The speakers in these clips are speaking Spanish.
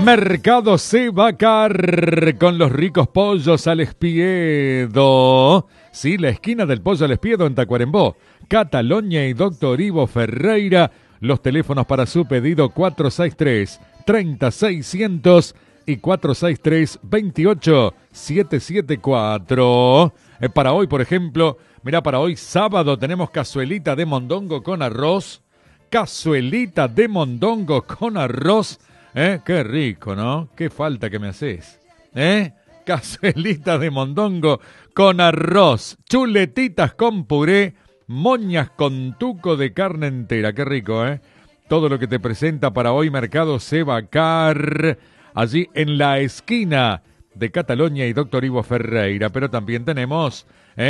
Mercado Sebacar con los ricos pollos al espiedo. Sí, la esquina del pollo al espiedo en Tacuarembó, Cataluña y Doctor Ivo Ferreira. Los teléfonos para su pedido 463-3600 y 463-28774. Para hoy, por ejemplo, mirá, para hoy sábado tenemos cazuelita de mondongo con arroz. Cazuelita de mondongo con arroz. Qué rico, ¿no? Qué falta que me haces. Cazuelita de mondongo con arroz, chuletitas con puré, moñas con tuco de carne entera. Qué rico, ¿eh? Todo lo que te presenta para hoy Mercado Sebacar, allí en la esquina de Cataluña y Doctor Ivo Ferreira. Pero también tenemos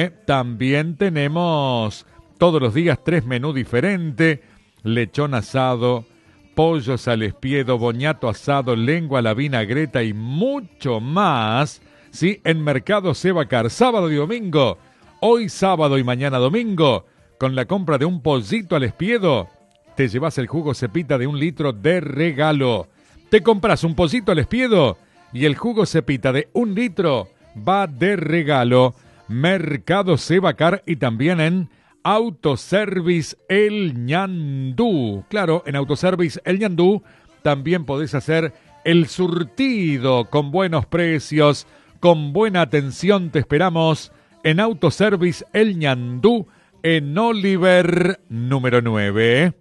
todos los días 3 menús diferentes: lechón asado, pollos al espiedo, boñato asado, lengua a la vinagreta y mucho más. Sí, en Mercado Sebacar, sábado y domingo. Hoy sábado y mañana domingo, con la compra de un pollito al espiedo, te llevas el jugo Cepita de 1 litro de regalo. Te compras un pollito al espiedo y el jugo Cepita de 1 litro va de regalo. Mercado Sebacar y también en Autoservice El Ñandú. Claro, en Autoservice El Ñandú también podés hacer el surtido con buenos precios, con buena atención. Te esperamos en Autoservice El Ñandú, en Oliver número 9.